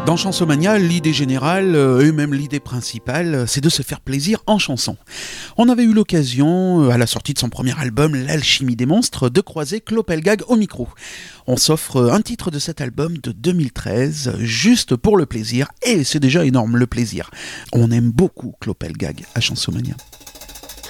Dans Chansomania, l'idée générale, et même l'idée principale, c'est de se faire plaisir en chanson. On avait eu l'occasion, à la sortie de son premier album, L'Alchimie des monstres, de croiser Clopelgag au micro. On s'offre un titre de cet album de 2013, juste pour le plaisir, et c'est déjà énorme le plaisir. On aime beaucoup Clopelgag à Chansomania.